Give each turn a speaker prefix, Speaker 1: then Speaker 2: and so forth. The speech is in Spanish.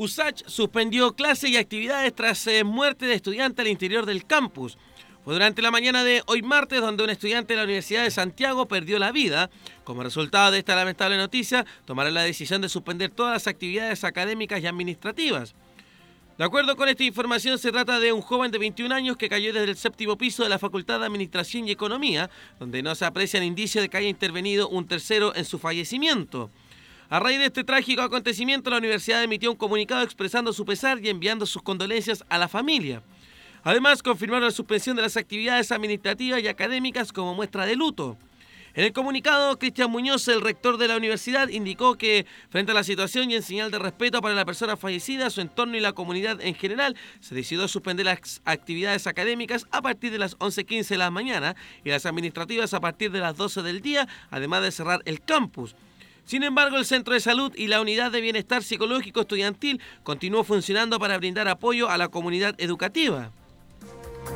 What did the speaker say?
Speaker 1: USACH suspendió clases y actividades tras muerte de estudiante al interior del campus. Fue durante la mañana de hoy martes donde un estudiante de la Universidad de Santiago perdió la vida. Como resultado de esta lamentable noticia, tomaron la decisión de suspender todas las actividades académicas y administrativas. De acuerdo con esta información, se trata de un joven de 21 años que cayó desde el 7º piso de la Facultad de Administración y Economía, donde no se aprecian indicios de que haya intervenido un tercero en su fallecimiento. A raíz de este trágico acontecimiento, la universidad emitió un comunicado expresando su pesar y enviando sus condolencias a la familia. Además, confirmaron la suspensión de las actividades administrativas y académicas como muestra de luto. En el comunicado, Cristian Muñoz, el rector de la universidad, indicó que, frente a la situación y en señal de respeto para la persona fallecida, su entorno y la comunidad en general, se decidió suspender las actividades académicas a partir de las 11:15 de la mañana y las administrativas a partir de las 12 del día, además de cerrar el campus. Sin embargo, el Centro de Salud y la Unidad de Bienestar Psicológico Estudiantil continuó funcionando para brindar apoyo a la comunidad educativa.